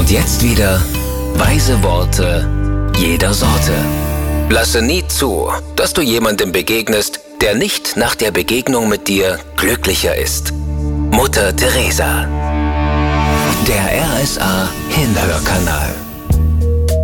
Und jetzt wieder weise Worte jeder Sorte. Lasse nie zu, dass du jemandem begegnest, der nicht nach der Begegnung mit dir glücklicher ist. Mutter Teresa. Der RSA Hinhörkanal.